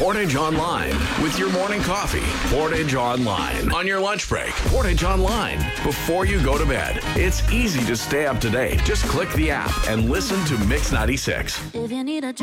Portage Online with your morning coffee. Portage Online on your lunch break. Portage Online before you go to bed. It's easy to stay up to date. Just click the app and listen to Mix 96. If you need a